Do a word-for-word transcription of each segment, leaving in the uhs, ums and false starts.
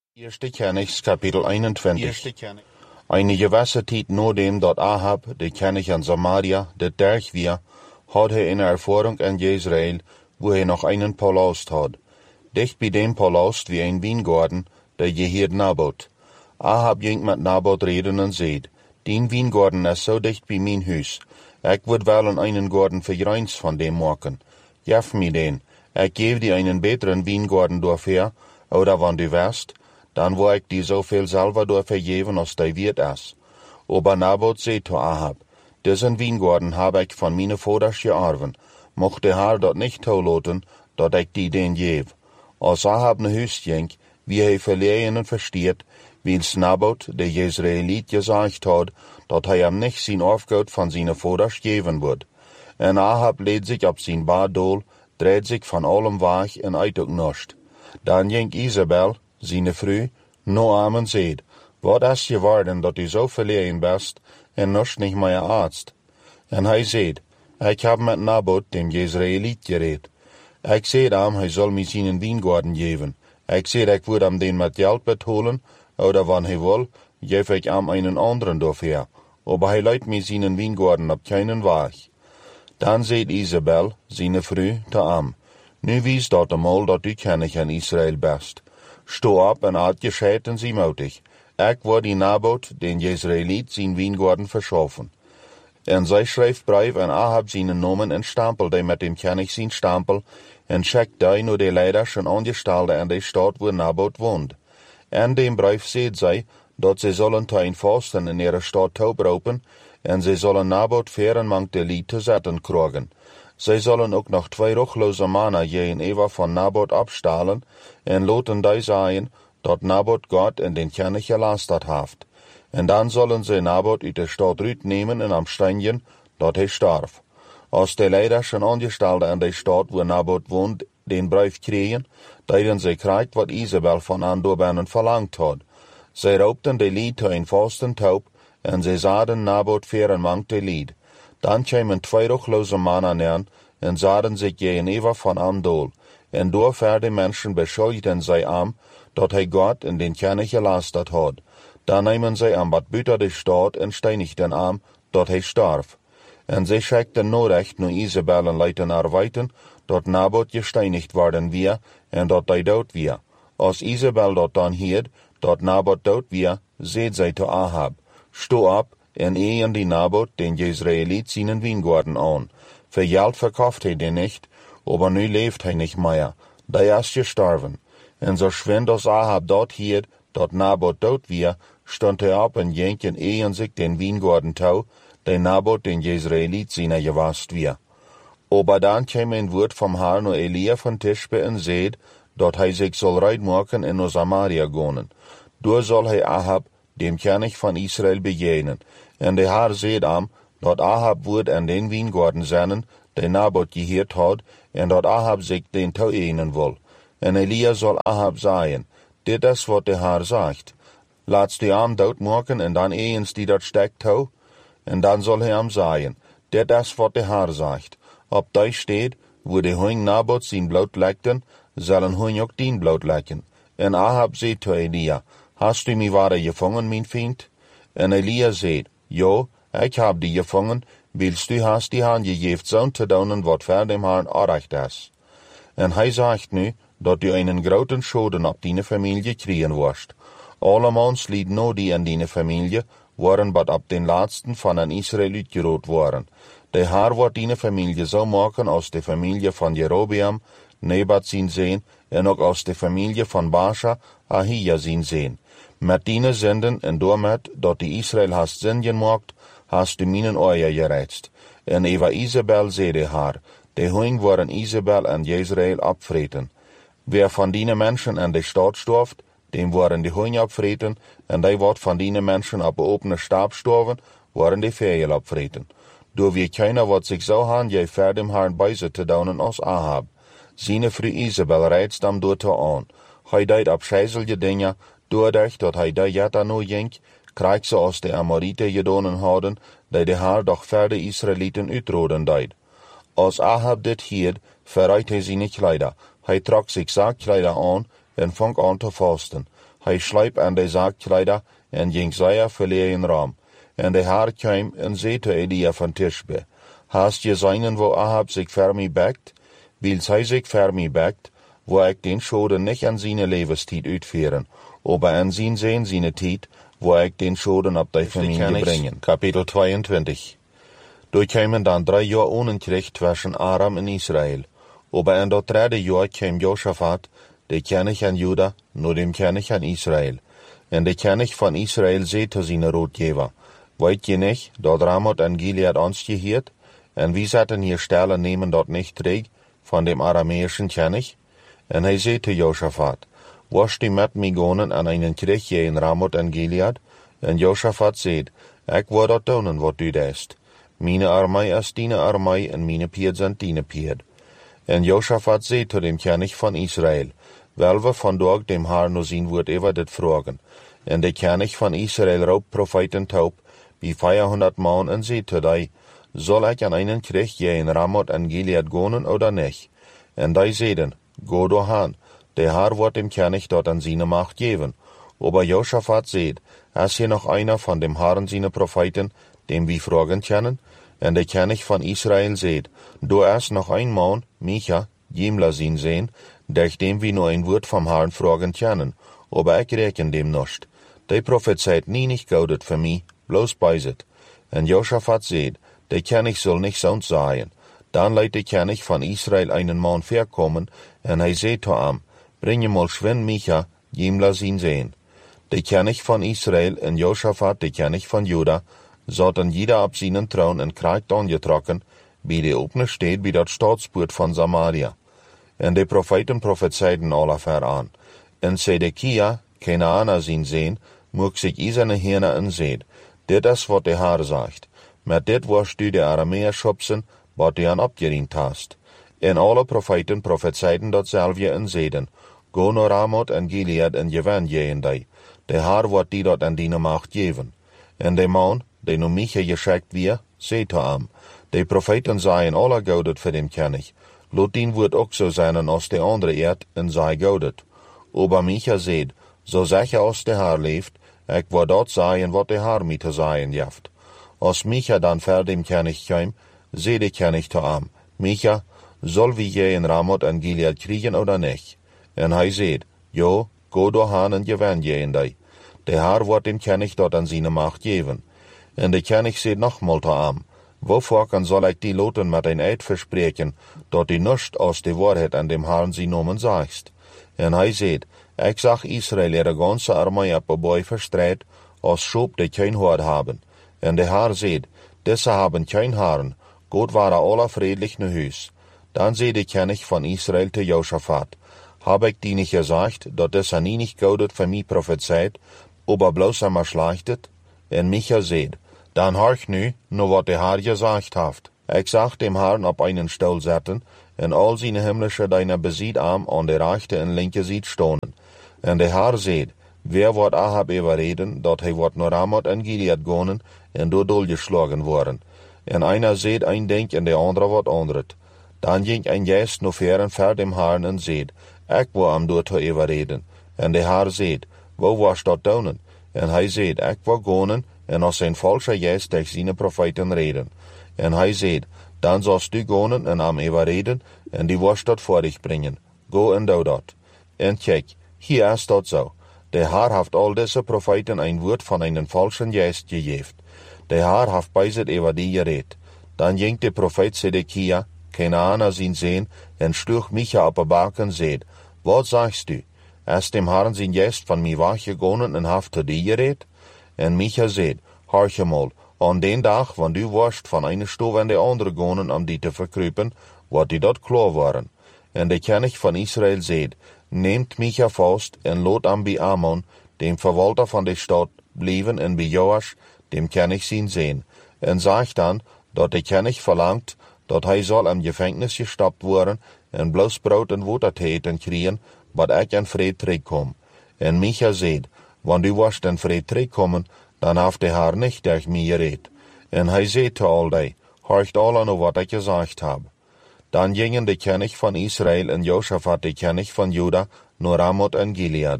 Eerste Könings kapitel eenentwintig. Eine gewisse tijd nadem dat Ahab, de König in Samaria, dit derg weer, had hij een ervaring in Jezreel, wo hij nog einen palast had. Dicht bij dem palast wie een wijngaarden, dat geheerd Naboth. Ahab ging met Naboth reden en zei, dien wijngaarden is zo dicht bij mijn huis. Ik wil wel een einen garden vergrijns van dem maken. Geef me den. Ik geef die einen beteren wijngaarden doorver, oder van du west, dan wil ik die zoveel zelf door vergeven als die wierd is. Aber Naboth zei to Ahab, diesen wijngaarden heb ik van mijn vaders geërven, mocht de Heer dat niet toelaten, dat ik die den geef. Als Ahab naar huis ging, wie hij verleden en versteert, wils Naboth, de Jezreeliet, gezegd had, dat hij hem niet zijn afgoed van zijn vaders geven wordt. En Ahab leed zich op zijn baardol, dreed zich van allem weg en uit ook niets. Dan ging Isabel, zijn vrouw, naar hem en zei, wat is geworden dat u zo verlegen bent en niets niet meer aarst? En hij zei, ik heb met Naboth, dem Jezreeliet, gereed. Ik zei hem, hij zal mij zijn wijngaarden geven. Ik zei, ik wil hem den met geld betalen, oder wanneer hij wil, geef ik hem een anderen daarvoor. Aber hij leidt mij zijn wijngaarden op keinen weg. Dan zei Isabel, zijn vrouw, te hem, nu wies dat eenmaal dat u König in Israël best. Sto op en aat gescheid en zie moutig. Ik wil die Naboth, den Jezreeliet, zijn wijngaarden verschaffen. En zij schreef brief en Ahab zijn namen en stempelde met dem König zijn stempel en schikte naar de leiders en aangestelden in de stad waar Naboth woont. En dem brief zei zij dat ze zullen ten vasten in ihre stad toebroken en ze zullen Naboth veren mank de lied te zetten krijgen. Zij zullen ook nog twee ruchloze mannen geen Eva van Naboth afstalen en laten die zeggen dat Naboth God en den König gelasterd heeft. En dan zullen ze Naboth uit de stad uitnemen en omstandigen dat hij starf. Als de leiders en aangestelden in de stad waar Naboth woont den brief kregen, deden ze krijgt wat Isabel van hen doorbinnen verlangt had. Zij roepten de lied te een vasten taub en ze zaden Naboth veren mank de lied. Dan kwamen twee ruchloze mannen neer en zaden zich gegenüber van hem dool. En door verder mensen beschuldigden zij hem dat hij God en den König gelasterd had. Dan namen zij hem wat buiten de stad en steinigden hem dat hij starf. En zij schikten norecht naar Isabel en lieten haar weten dat Naboth gesteinigd worden weer en dat hij dood weer. Als Isabel dat dan hield, dat Naboth dood weer, zei zij te Ahab, sto op en een die Naboth, den Jezreeliet, zijn wijngaarden aan. Voor geld verkauft hij die niet, aber nu leeft hij niet meer. Die is gestorven. En zo schwind als Ahab dat hield, dat Naboth dood weer, stond hij op en ging en een zich den wijngaarden toe, die Naboth den Jezreeliet zijn gewast weer. Aber dan kwam een woord van haar naar Elia van Tishbe en zei, dat hij zich zal rijden maken en naar Samaria gaan. Door zal hij Ahab, dem König van Israël, begegnen. En de Heer zei hem, dat Ahab wordt in den wijngaarden zijn, die Naboth geheerd had, en dat Ahab zich den toe eenen wil. En Elia zal Ahab zeggen, dit is wat de Heer zegt. Laat die hem doodmaken en dan eens die dat stek toe. En dan zal hij hem zeggen, dit is wat de Heer zegt. Op die steed, waar de hoing Naboth zijn bloed lekten, zullen hoing ook dien bloed lekken. En Ahab zei to Elia, hast u mij ware gevangen, mijn vriend? En Elia zei, ja, ik heb die gevangen, wils du hast die hand gegeven zo'n te doen wat voor dem Herrn orecht is. En hij zegt nu, dat u een grote schade op die familie krijgen worst. Allemaal lied no die in die familie, waren wat op den laatsten van een Israël uitgerood waren. De Heer wordt die familie zo maken als de familie van Jerobeam, Nebat zien zijn, en ook als de familie van Baasha, Ahia zien zijn. Met die zenden en doormet dat die Israël hast zin gemaakt, hast du mijn oor gereizt. En Eva Isabel zei de haar, de hoing waren Isabel en Jezreel opvreten. Wer van die mensen in de stad storft, dem waren de hoing opvreten, en die wordt van die mensen op opene stap storven, waren de vijel opvreten. Door wie keiner wat zich zo han, jij verdem haar bijze te doen als Ahab. Zijn vrouw Isabel reizt hem door te aan. Hij deed op scheizelje dingen, doordat dat hij daar jetta no ging, krijgt ze als de Amorieten gedaan hadden, die de Heer doch verder Israëlieten uitroden deed. Als Ahab dit hield, verruit hij zijn kleider. Hij trok zich zakkleider aan en vong aan te vasten. hij slijp aan de zaakkleider en ging zeer verlegen ram. En de Herr kwam en zei te Elia van Tishbe, hast je seinen, wo Ahab sich vermi backt, wils hij sich vermi backt, wo ik den Schoden nicht an seine Lebenstiet uitführen, aber an sein Sehen seine Tiet, wo ik den Schoden op die Familie brengen. Kapitel tweeëntwintig. Durchkämen dann drei Jahre ohne Krieg zwischen Aram und Israel. Aber in dat derde Jahr kam Josaphat, der König an Juda, nur dem König an Israel. Und der König von Israel seht zu seine Rotgeber, weet je nicht, dat Ramoth an Gilead ons gehiert, en wie zaten hier Stellen nehmen dort nicht träg, von dem aramäischen König? En hij zei te Josaphat, was die met mij gonen an einen Krieg je in Ramoth an Gilead? En Josaphat zeid, ik wou dat doen wat du deest. Meine Armei is dine Armei, en meine Pied sind dine Pied. En Josaphat zei te dem König von Israel, wel we vandaag dem Herr no zien woord ever dit vragen. En de König von Israel roep Propheten taub, wie vierhundert Mann en zei te die, soll ich an einen Krieg je in Ramoth an Gilead gonen oder nicht? En die zeiden, go do han, der Herr wird dem König dort an seine Macht geben. Aber Josaphat seht, ist hier noch einer von dem Herrn seine Propheten, dem wir fragen können? En der König von Israel seht, du ist noch ein Mann, Micha, Jimla sin sehen, durch dem wir nur ein Wort vom Herrn fragen können, aber ich rechne dem nicht. Der prophezeit nie nicht gaudet für mich, bloß beiset. En Josaphat seht, der König soll nicht sonst sein. Dann leidt der König von Israel einen Mann verkommen, en hij seht zu ihm, bringe mal schwen Micha, Jimla sin sehen. Der König von Israel en Josaphat, der König von Juda, sollten jeder ab seinen Thron en Krieg angetrokken, wie die opene steht wie dat Staatspoort von Samaria. En de Propheten prophezeiten alle ver an. En Zedekia, keine Ahnung sin sehen, moet sich iserne Hirne en seht. Dit is wat de Herr sagt. Met dit was du de Aramäer schubsen, wat du an abgeriend hast. En alle Propheten prophezeiten datzelfde en zeiden, go naar Ramoth en Gilead en gewen jeen die. De Herr wordt die dat an die Macht geven. En de man, die nu Micha geschickt wie, zei te am. De Propheten seien alle goudet voor den König. Lot dien wordt ook zo zijn als de andere eerd en zij goudet. Aber Micha zeid, so sicher als de Herr leeft, ik word dat zijn wat de Herr mij te zijn jaft. Als Micha dan ver dem König kwam, zei de König te am, Micha, soll wir je in Ramoth en Gilead kriegen oder nicht? En hij zeid, jo, go do han en gewen je in die. De Herr wordt dem König dort an seine Macht geven. En de König zeid nochmal te am, wovor kan soll ich die Loten met een Eid verspreken, dat die nicht aus de Wahrheit an dem Herrn sie nomen sagst? En hij zeid, ik zag Israel ihre ganze Armee op een boy verstreit, als Schub die kein Hort haben. En de Herr zeid, diese haben kein Haaren, Gott war alle friedlich ne Hüs. Dann zei de König von Israel te Josaphat, hab ich die nicht gesagt, dat diese nie nicht goudet für mich prophezeit, aber bloß einmal schlachtet? En Micha zeid, dann horch nu, nur wat de Herr gesagt haft. Ich sag dem Herrn op einen Stuhl zetten, en al seine himmlische deine besied arm an der rechte en linke Seite stonen. En de Herr zeid, wer wordt Ahab überreden, dat hij wordt naar Ramoth en Gilead gonen, en door dolgeschlagen worden. En einer zeid ein denk en de andere wat andret. Dan ging ein Geist no feren ver dem Herrn en zeid, ik wil am door te überreden. En de Herr zeid, wo was dat doen? En hij zeid, ik wil gonen, en als een falsche Geist durch seine Propheten reden. En hij zeid, dan sollst du gonen en am überreden, en die was dat vor dich bringen. Go en doe dat. En kijk, hier is dat zo. Der Herr haft all diese Propheten ein Wort von einem falschen Geist gegeben. Der Herr haft beiset über die geredet. Dann ging der Prophet Zedekia, keine Ahnung sin sehen, en schluch Micha op a Baken seht, wat sagst du? Ist dem Herrn sin Geist von mir wachgegonnen en haft zu die geredet? En Micha seht, horche mal, an den Tag, wann du warst von einer Stube an der andere gonen, um die te verkruipen, wat die dort klar waren. En der König von Israel seht, nehmt Micha fast en lot am bi Amon, dem Verwalter von der Stadt, blieben en bi Joasch, dem König sin sehen, en sagt dann, dat der König verlangt, dat hij soll am Gefängnis gestoppt worden, en bloß Brot en Water täten kriegen, wat ich en Fried terugkom. En Micha seht, wann du warst en Fried terugkommen, dan haft der Herr nicht durch mich geredet. En hij seht zu all die, horcht alle no wat ich gesagt hab. Dann gingen der König von Israel en Josaphat, der König von Juda, nur Ramoth en Gilead.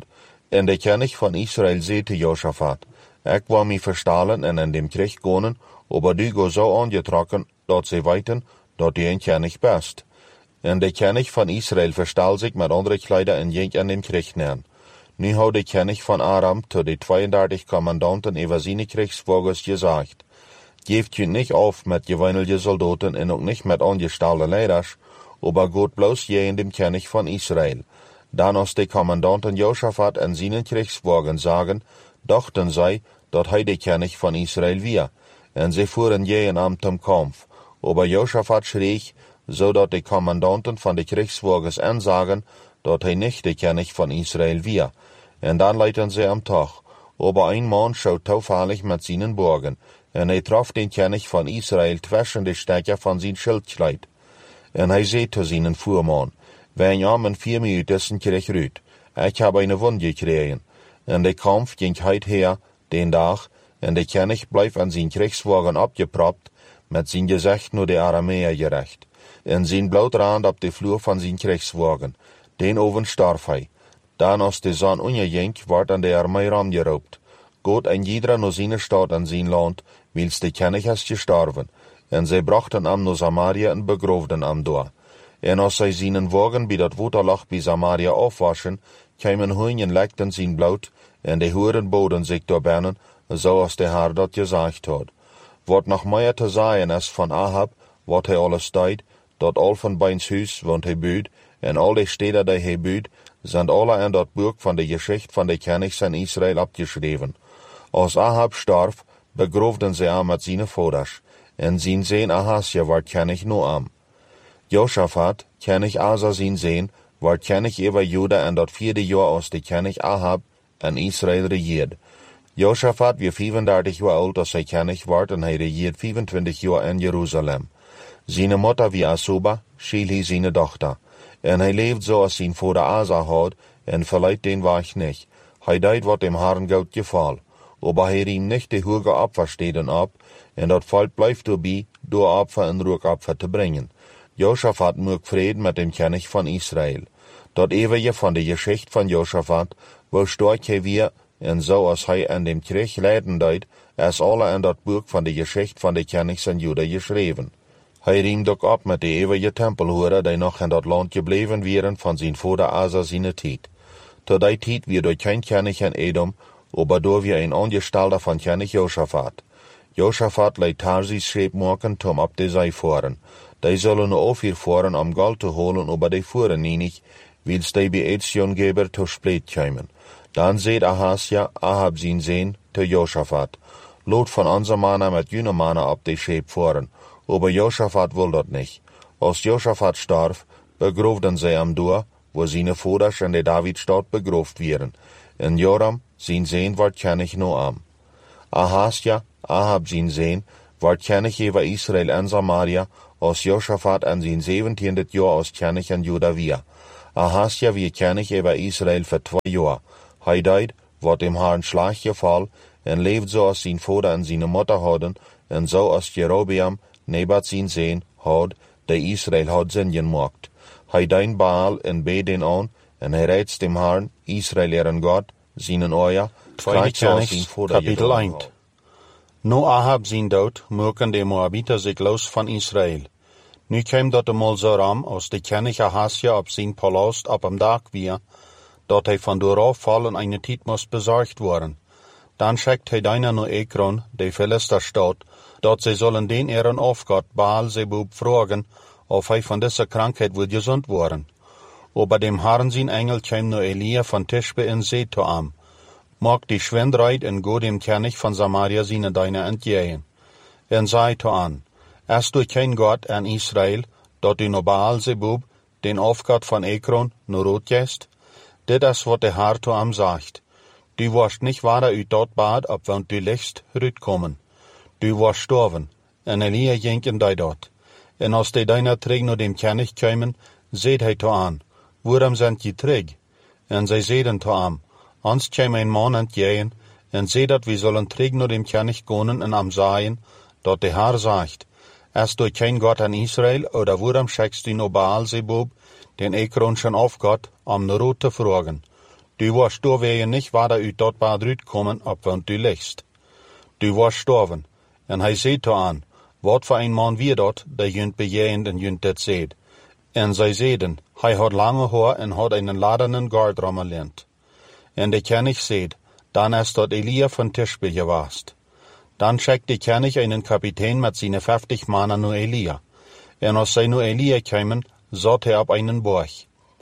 En de König van Israel zei te Josaphat, ik wou me verstalen en in dem Krieg gonen, aber du go zo aangetrokken, dat ze weten, dat du een König bist. En de König van Israel verstal zich met andere kleider en ging aan dem Krieg neer. Nu had de König van Aram tot de tweeëndertig commandanten over zijn kriegswagens gezegd, geeft je niet af met gewöhnliche soldaten en ook niet met aangestalde leiders, aber God bloos je in dem König van Israel. Dan als de commandanten Josaphat en zijn kriegswagen zagen, dachten zij dat hij de König van Israel weer, en ze voeren je aan zum Kampf. Aber Josaphat schreeg, zodat de commandanten van de kriegswagens aanzagen dat hij niet de König van Israel weer. En dan leidden ze hem toch. Aber een man schoot toevallig met zijn bogen, en hij trof den König van Israel tussen de stekker van zijn schildkleid. En hij zei te zijn voerman, wij namen vier minuten kreeg uit. Ik heb een wond gekregen. En de kampf ging heid her, den dag, en de König bleef aan zijn kriegswagen opgepropt, met zijn gezicht naar de Arameer gericht. En zijn bloedraand op de vloer van zijn kriegswagen. Den oven starf hij. Dan als de zon onderging, werd aan de armee ramgeroopt. God en iedere naar zijn stad en zijn land, wils de König is gestorven. En zij brachten hem naar Samaria en begroefden hem door. En als zij zijn wagen bij dat waterlag bij Samaria afwaschen, kwamen hun en lekten zijn bloed, en de hoeren boden zich door binnen, zoals de Heer dat gezegd had. Wat nog meer te zeggen is van Ahab, wat hij alles deed, dat al van bijns huis, want hij buurt, en al de steden die hij buurt, zijn alle in dat boek van de geschichte van de Königs in Israël opgeschreven. Als Ahab starf, begroefden ze hem met zijn vaders, en zijn zoon Ahasja werd König na hem. Josaphat, König Asa zijn zoon, werd König over Juda in dat vierde jaar als de König Ahab in Israël regeerde. Josaphat was vijfendertig jaar oud als hij König werd en hij regeerde vijfentwintig jaar in Jeruzalem. Zijn moeder was Azuba, schiel hij zijn dochter. En hij leefde zoals zijn vader Asa had, en verliet den weg niet. Hij deed wat dem Herrn goed geval. Aber hij riem niet de hoge opfersteden op, en dat volk blijft erbij door opfer en rookopfer te brengen. Josaphat mocht vrede met dem König van Israël. Dat eeuwige van de geschichte van Josaphat, wo sterk hij weer, en zoals hij in dem Krieg leiden deed, is alle in dat boek van de geschichte van de Königs in Juda geschreven. Hij riemt ook op met de eeuwige tempelhoeren die nog in dat land gebleven waren van zijn vader Asa zijn tijd. Tot die tijd weer door geen König in Edom, aber door weer een aangestalter van König Josaphat. Josaphat leidt Tarsis scheep maken om op de zee voeren. Die zullen nu ook hier voeren om goud te holen, aber die voeren niet, wils die bij Etziongeber te spleet komen. Dan zei Ahasja, Ahab zijn zoon, te Josaphat, lood van onze mannen met junge mannen op de scheep voeren, aber Josaphat wil dat niet. Als Josaphat starf, begroefden zij hem door, wo zijn vaders in de Davidstad begroefd werden. En Joram, zijn zoon, werd König na hem. Ahasja, Ahab zijn zoon, werd König over Israël en Samaria, als Josaphat in zijn zeventiende jaar als König in Juda weer. Ahasja wie König over Israël voor twee jaar. Hij deed wat dem Herrn slag geval, en leefde zoals zijn vader en zijn moeder hadden, en zoals Jerobeam, Nebat zijn zoon, had, die Israël had zin gemaakt. Hij deed Baal en beed den aan, en hij reeds dem Herrn, Israël eren God, zijn oor, Tweede Königs, kapitel één. Nu Ahab zijn dood, moeken de Moabiter zich los van Israël. Nu kwam dat eenmaal zo ram, als de König Ahasja op zijn palast op een dag weer, dat hij van dooraf vallen een tijd moest bezorgd worden. Dan schickt hij daarna naar Ekron, de Philisterstad, dat zij zullen den eren afgod Baal-Zebub vragen, of hij van deze krankheid wil gezond worden. Aber dem Herrn zijn engel kwam naar Elia van Tishbe en zei te hem, maak die schwindrijd en go dem König van Samaria zijn deine entgegen. En zei te hem, is du geen God in Israël, dat u naar Baal-Zebub, den afgod van Ekron, naar rood gest? Dit is wat de Heer te hem zegt. Du warst niet waar uit dat bad, op want du lichtst uitkomen. Du warst sterven. En Elia ging en deed dat. En als de deiner terug naar dem König kwamen, zei hij te hem, waarom zijn je terug? En zij zeiden te hem, ons kwam een man entgegen, en zei dat we zullen terug naar dem König gaan en hem zeggen, dat de Heer zegt, is du geen God in Israël, oder waarom schickst du naar Baal-Zebub, den Ekronschen afgod, om naar rood te vragen? Du warst da weer nicht, waar u dort bad uitkomen, op want du liegst. Du warst storven. En hij zei to aan, wat voor een man wie dat, der junt bejegend en junt dat zeed. En zij zeiden, hij had lange haar en had einen ladenen gard rommelend. En de König zeid, dan is dat Elia van Tischbe gewast. Dan schickt de König einen Kapitän mit seine vijftig mannen nu Elia. En als zij nu Elia kämen, zat hij op einen borg.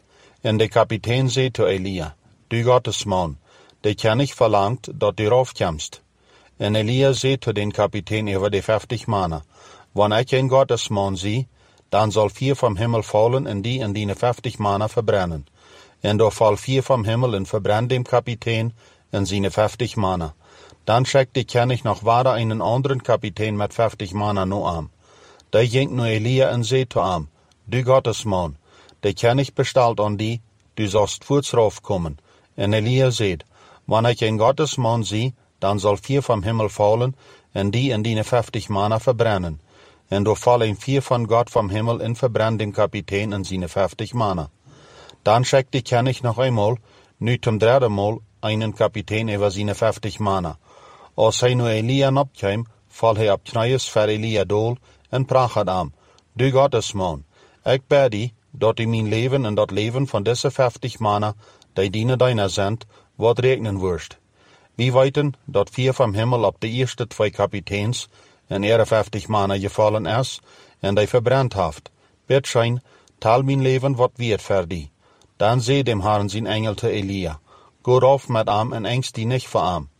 En de Kapitän zei to Elia, du Gottesmann, de König verlangt, dat du raufkommst. En Elia zei to den Kapitän über de vijftig mannen, wanneer ik een Gottesmann zie, dan zal vier vom Himmel vallen en die en die vijftig mannen verbrennen. En door val vier vom Himmel en verbrennt dem Kapitän en seine vijftig mannen. Dan schickt de König noch weiter einen anderen Kapitän mit vijftig mannen nu aan. Da ging nu Elia en zei to am, du Gottesmann, de König bestalt an die, du sollst voorts raufkommen. En Elia zei, wanneer ik een Gottesmann zie, dan zal vier vom Himmel vallen en die en die vijftig mannen verbrennen. En door vallen vier van Gott vom Himmel en verbrennt dem Kapitän en seine vijftig mannen. Dan schickt de König noch einmal, nu zum dritten Mal, einen Kapitän über seine vijftig mannen. Als hij nu Elia opkwam, val hij op knieën voor Elia dool en prachet am, du Gottesmann, ik bid die, dat u mijn leven en dat leven van deze vijftig mannen, die dienen deiner sind, wat regnen wirst. Wie weten dat vier vom Himmel op de eerste twee Kapitäns en ihre vijftig mannen gevallen is, en die verbrennt haft. Bid schijn, tal mijn leven wat wird für die. Dan zei dem Herrn zijn Engel te Elia, go rauf met am en engst die nicht vor am.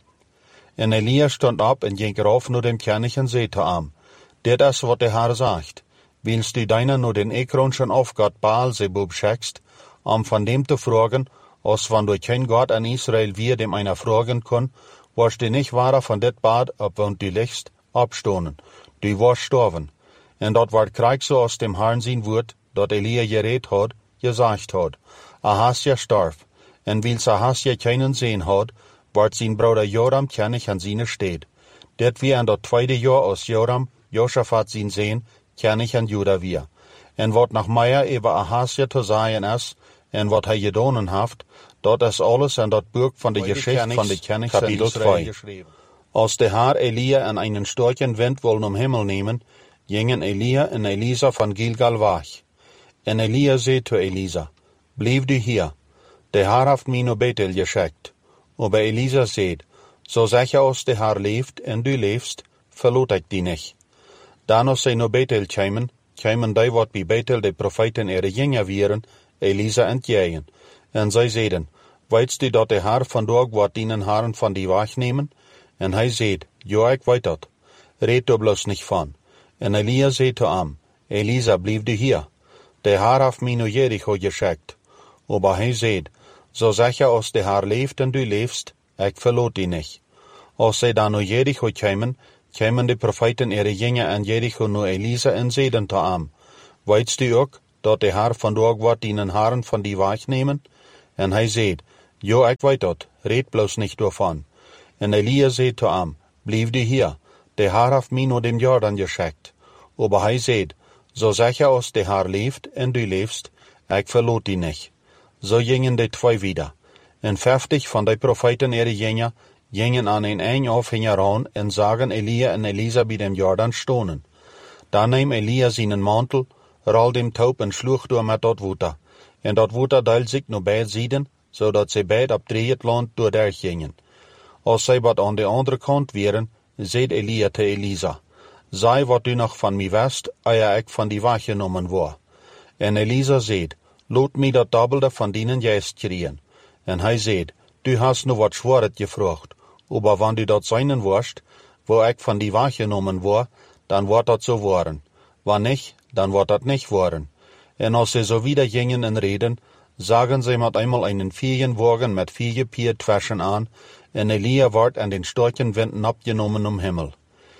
En Elia stond op en ging rauf nur dem König en zei te am, dit is wat de Herr sagt, willst du deiner nur den ekronschen Aufgott Baal-Zebub schickst, um von dem zu fragen, als wann du kein Gott an Israel wir dem einer fragen kann, warst du nicht wahrer von dit Bad, ob wann du liegst, abstonen, du warst storven. En dat ward Krieg so aus dem Herrn sein Wort, dat Elia geredet hat, gesagt hat, Ahasja starf, en wils Ahasja keinen sehen hat, ward sein Bruder Joram König an seine steht. Dit wie an dat tweede Jahr aus Joram, Josaphat sein Sehen, König an Juda wir. En wat nach Meier über Ahasja zu sagen is, en wat hij gedonen haft, dat is alles in dat Buch von der Geschichte von de Königs in Israel. Als de Herr Elia an einen starken Wind wollen um Himmel nehmen, gingen Elia en Elisa von Gilgal weg. En Elia zei to Elisa, blieb du hier, de Herr haft mij nu Bethel geschickt. Aber Elisa zei, so sicher als de Herr leeft en du leefst, verlot ik die nicht. Dan als zij nu Bethel kwamen, kwamen die wat bij Bethel de profeten ihre Jünger wieren, Elisa entgegen. En zij zeiden, weitst du dat de Herr vandaag wat dienen Herren van die weg nemen? En hij zei, ja, ik weet dat. Red du bloß nicht van. En Elia zei to am, Elisa, blieb du hier. De Herr haft mij nu Jericho geschickt. Aber hij zei, so sicher als de Herr leeft en du leefst, ik verlot die nicht. Als zij dan nu Jericho kwamen, kwamen de profeten ihre Jünger en Jericho nu Elisa en zeiden to am, weitst du ook, dat de Herr vandaag wat dienen Herren van die weg nemen? En hij zei, ja, ik weet dat, red bloß nicht davon. En Elia zei to am, blieb du hier, de Herr haft mij nu dem Jordan geschickt. Aber hij zei, so sicher als de Herr leeft en du leefst, ik verlot die nicht. So gingen die zwei wieder. En vijftig van die profeten ihre Jünger gingen an een eng Aufhänger an en zagen Elia en Elisa bij dem Jordan stonen. Dan neem Elia seinen Mantel, roll dem Taub en sloeg door met dat water. En dat water deilt zich nu beide zijden, zodat ze beide op drieënt land doorheen gingen. Als zij wat aan de andere kant waren, zei Elia te Elisa, zei wat u nog van mij wist, eer ik van die weggenomen word. En Elisa zei, laat mij dat dubbelte van dienen juist kriegen. En hij zei, du hast nu wat schwaret gevraagd, aber wann du dat seinen wirst, wo ik van die weggenomen word, dan wordt dat zo worden. Wann nicht, dann wird dat nicht worden. En als sie so wieder gingen en reden, sagen sie mit einmal einen Ferienwagen mit vier Piertwaschen an, en Elia ward an den starken Winden abgenommen um Himmel.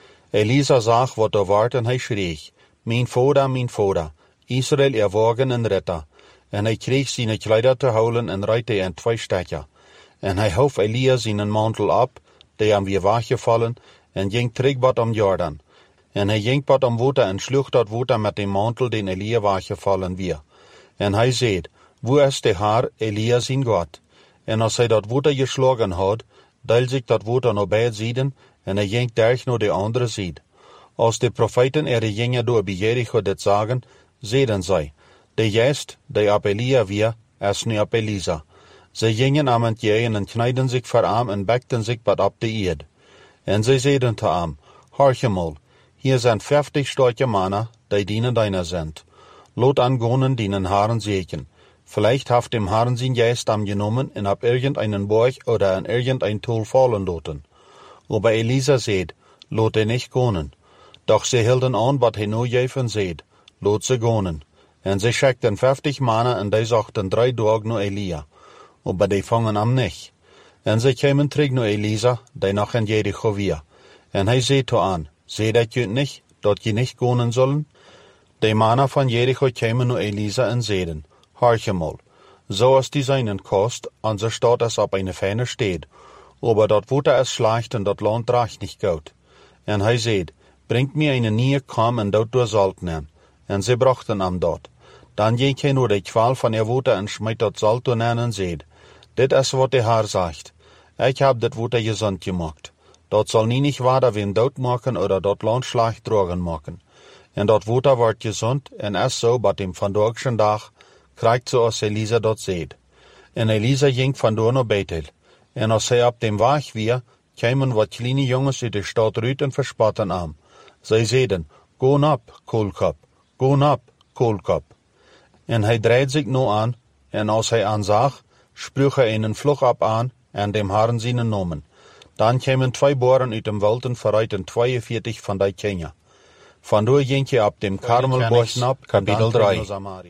Elisa sag, wat er ward, en hij schreeg, mijn Vater, mijn Vater, Israel ihr Wagen en Ritter. En hij kreeg seine Kleider te houden en reite in twee stukken. En hij houf Elia seinen Mantel ab, der am weer weggevallen, en ging terug wat om Jordan. En hij ging wat om water en sloeg dat water met dem Mantel, den Elia weggevallen weer. En hij zei, wo is de Herr, Elia zijn God? En als hij dat water geslagen had, deilt zich dat water naar beide zijden, en hij ging derg naar de andere zijde. Als de profeten er gingen door bij Jericho dit zagen, zeiden zij, de geest die op Elia weer, is nu op Elisa. Zij gingen aan het jeen en knijden zich voor hem en bekten zich wat op de eerd. En zij zeiden te hem, Horchemol, hier zijn vijftig sterke mannen, die dienen deiner zijn. Laat aangonen dienen Herren zegen. Vielleicht heeft dem Herren zijn geest am genomen en op irgendeinen borg oder an irgendein Tool fallen laten. Aber Elisa zeid, laat hij niet gonen. Doch ze hielden aan wat hij nu geven zeid, laat ze gonen. En ze schikten vijftig mannen en die zochten drie dagen naar Elia. Aber die vangen hem niet. En ze kwamen terug naar Elisa, die nog in Jericho weer. En hij zei to aan, zei dat je niet, dat je niet gonen zullen? De mannen van Jericho kwamen naar Elisa en zeiden, Horchemol, zoals die zijn kost, onze stad is op een fijne stad, aber dat water is slecht en dat land draagt niet goed. En hij zei, brengt me een nieuwe kam en dat door zalt nemen. En ze brachten hem dat. Dan ging hij naar de kwal van het water en smijt dat zalt door nemen en zei, dit is wat de Heer zegt. Ik heb dit water gezond gemaakt. Dat zal niet waarder wien dood maken oder dat land slecht drogen maken. En dat water wordt gezond en is zo wat hem vandaag zijn dag krijgt zoals Elisa dat zeid. En Elisa ging vandoor naar Bethel. En als hij op dem weg weer, kwamen wat kleine jongens uit de stad uit en verspotten hem. Zij zeiden, go op, koolkop, go op, koolkop. En hij draaide zich nu aan, en als hij aanzag, spruch hij een vlug op aan en dem Herren zijn nomen. Dan kwamen twee boeren uit dem Wald en verreiten tweeënveertig van die kinderen. Vandoor ging je op dem Karmelbos op, kapitel drie.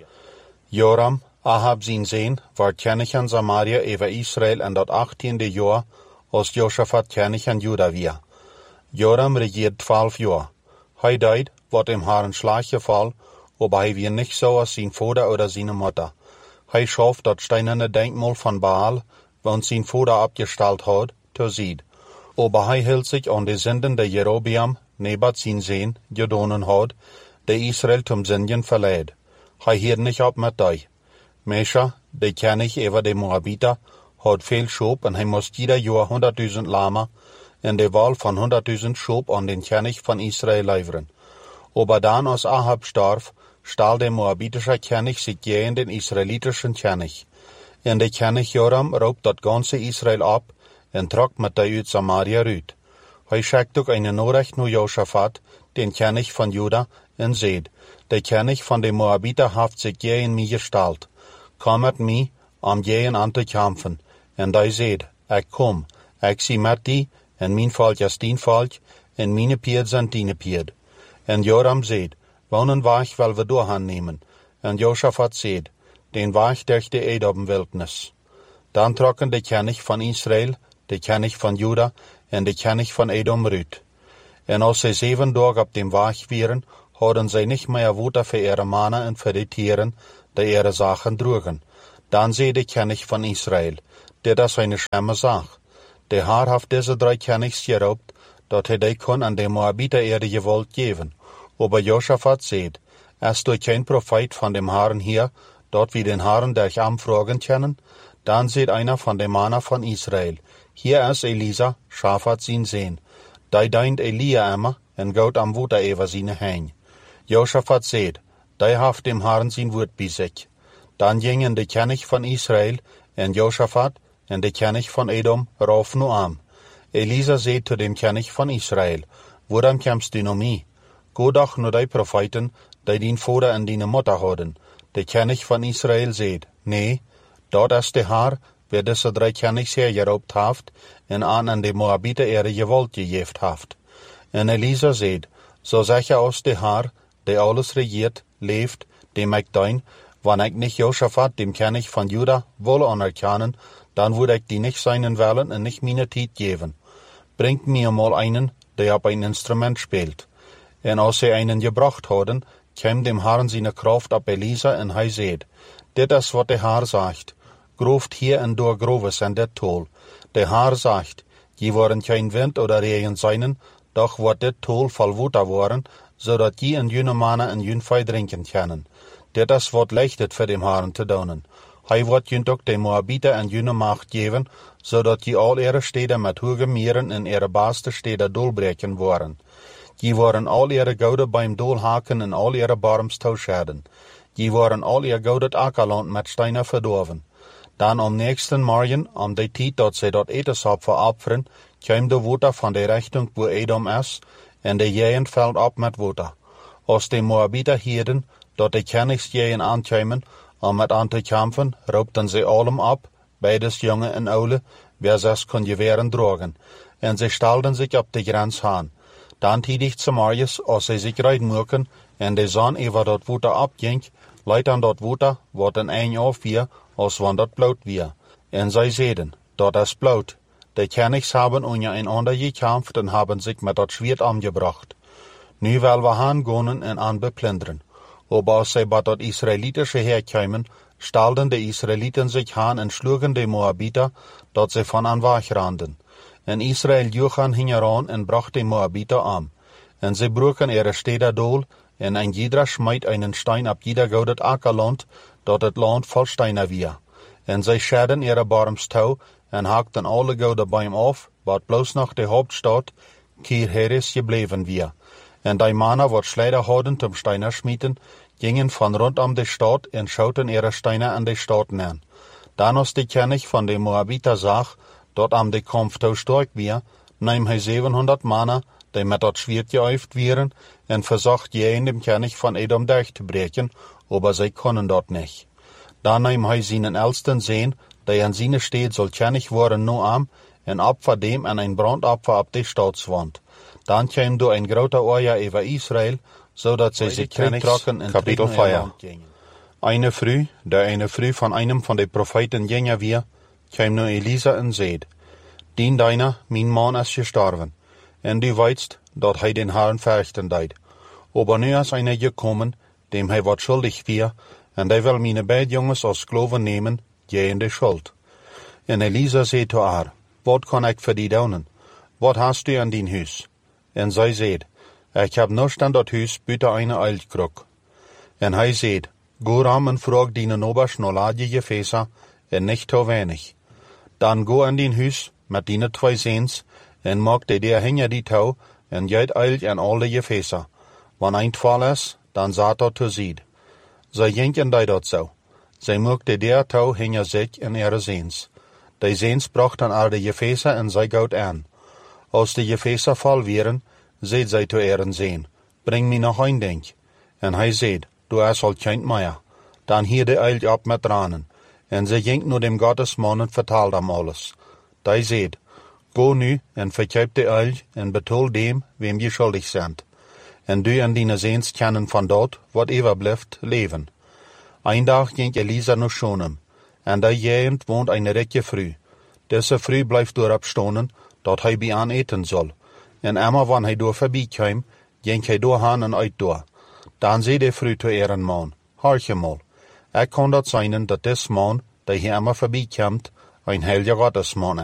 Joram, Ahab zijn zoon, werd koning in Samaria over Israël in dat achttiende jaar, als Josaphat koning in Juda weer. Joram regeerde twaalf jaar. Hij deed wat hem Herren slag geval, aber hij weer niet zoals zijn vader oder zijn moeder. Hij schoof dat steinerne denkmal van Baal, want zijn vader opgesteld had, terzijde. Aber hij hield zich aan de zinden die Jerobeam, Nebat zijn zoon, gedonen had, die Israël zum Sündigen verleid. Hij hield niet op met die. Mesha, de koning over de Moabiter, had veel schoop en hij moest ieder jaar honderdduizend lama en de wal van honderdduizend schoop aan den koning van Israël leveren. Aber dan als Ahab starf, stal de Moabitische koning zich tegen den Israëlitische koning. En de koning Joram roopt dat ganze Israël op en trok met die uit Samaria uit. Hij schickt ook een nodig naar Josaphat, den koning van Juda, en zeid, de koning van de Moabiter heeft zich tegen mij gesteld. Kom met mij, om tegen aan te kampen. En die zeid, ik kom, ik zie met die, en mijn volk is dien volk, en mijn pied zijn dien pied. En Joram zeid, wonen weg wil we doorgaan nemen. En Josaphat zeid, den weg durch de Edom-wildnis. Dan trokken de koning van Israël, de koning van Juda en de koning van Edom uit. En als zij zeven dagen op dem weg waren, hadden zij niet meer water voor ihre mannen en voor de tieren, die ihre zaken droegen. Dan zei de koning van Israël, dit is een schlimme zaak. De Heer heeft deze drie konings geroopt, dat hij die kon aan de Moabiter ihre geweld geven. Aber Josaphat zeid, is er geen profeet van dem Herren hier, dat we den Herren durch hem vragen kunnen? Dan zeid einer van de mannen van Israël, hier is Elisa, Shaphat zijn zoon. Die dient Elia immer en gaat am water over zijn heen. Josaphat zeid, die heeft dem Herren zijn woord bij zich. Dan gingen de koning van Israël en Josaphat en de koning van Edom rauf nu aan. Elisa zeid to dem koning van Israël, waarom komst du naar mij? Go doch naar die profeten, die dien vader en dien moeder hadden. De koning van Israël zeid, nee, dat is de Heer, wie deze drie konings hergeroopt heeft, en aan aan de Moabiter ihre geweld gegeven heeft. En Elisa zeid, zo zeg je als de Heer, die alles regiert, leeft, die mij dien, wanneer ik niet Josaphat, dem koning van Juda, wil anerkennen, dan wil ik die niet zijn willen en niet mijn tijd geven. Brengt mir mal einen, die op een instrument speelt. En als zij einen gebracht hadden, kwam dem Herren zijn kracht op Elisa en hij zeid, dit is wat de Heer zegt, grooft hier en door groves en dit tol. De Heer zegt, je worden geen wind oder regen zijn, doch wordt dit tol vol water worden, zodat je en junne mannen en jun vee drinken kunnen. Dit is wat licht het voor dem Herren te doen. Hij wordt junt ook de Moabiter en junne macht geven, zodat je al ihre steden met hoge mieren en ihre baaste steden doorbreken worden. Je worden al ihre gouden bij hem doorhaken en al ihre barms toescheiden. Je worden al ihr gouden akkerland met steinen verdorven. Dan om nächsten morgen, om de tijd dat zij dat etensap verofferen, kwam de water van de richting waar Edom is, en de jeeën veld op met water. Als de Moabiter hielden, dat de kennigsjeeën aankwamen, om met aan te kampen, roepten ze allem op, beides jonge en oude, wer zes kon geweren drogen, en ze stelden zich op de grens aan. Dan tidig 's morgens, als ze zich rijden moeken, en de zon over dat water opging, leidt aan dat water, wat een eind af weer, als wanneer dat bloot weer. En zij zeiden, dat is bloot. De kennigs hebben onder een ander gekampt en hebben zich met dat zwaard omgebracht. Nu willen we gaan gaan en aan beplunderen. Aber als zij bij dat Israëlitische heer kwamen, stelden de Israëlieten zich aan en sloegen de Moabiter, dat ze van aan wegranden. En Israël joeg aan hingeraan en bracht de Moabiter om. En ze broken ihre steden door, en een ieder smijt einen steen op ieder gouden akkerland, dat het land vol steinen weer. En zij scheiden ihre barms touw, en hakten alle gouden bij hem af, wat bloos nog de hoofdstad, Kir Heres gebleven weer. En die mannen wat sleider hadden om steinen schmieden, gingen van rondom de stad en schoten ihre steinen aan de stad neer. Dan als de kennig van de Moabiter zag, dat am de kampf touw sterk weer, nam hij zevenhonderd mannen, die met dat zwaard geüft wieren, en verzocht jeeën dem kennig van Edom durch te breken, aber zij konden dat niet. Dan nam hij zijn elsten zoon, die aan zijn steed zal kennig worden Noam, en opfer dem en een brandopfer op de stadswand. Dan kwam door een grote oorlog over Israël, zodat zij zich terugtrokken en Kapitel vier. Eine Früh, der eine Früh von einem von de Propheten jünger wir, kwam nu Elisa en zeid, dien deiner, mijn man is gestorven, en du weitst, dat hij den Herrn verrichten deed. Aber nu is einer gekommen, dem hij wat schuldig weer, en die wil mijn beide jongens als kloven nemen, jij in de schuld. En Elisa zei to haar, wat kan ik voor die doen? Wat hast du aan dien huis? En zij zeid, ik heb niets aan dat huis buiten een uilkruk. En hij zeid, go ram en vraag die nobers no laat je gefeesa, en niet te weinig. Dan go aan dien huis, met die twee zeens, en maak de der hinger die touw, en jijt uil en al de gefeesa. Wanneer een val is, dan zat dat te zied. Zij jinken die dat zo. Zij maakte der touw hinger zich en ihre zeens. Die zeens brachten al de gefeesa en zij goud aan. Als de gefeesa vol wieren, zeid zij to ihren zeen, breng me nog een ding. En hij zeid, du is al kind meer. Dan hierde uil op met tranen. En ze ging naar dem Gottesman en vertelde hem alles. Die zeid, go nu en verkijp de uil en betaal dem, wem je schuldig zijt. En du en dine zeens kennen van dat, wat overblijft, leven. Een dag ging Elisa naar Shunem, en die jeend woont een rijke vrouw. Deze vrouw blijft doorop stonen, dat hij bij aan eten zal. En immer wanneer hij door voorbij kwam, ging hij doorheen en uit door. Dan zei de vrouw to ihren man, hoorje mal, ik kan dat zijn dat des man, die hier immer voorbij komt, een heilige Gottesman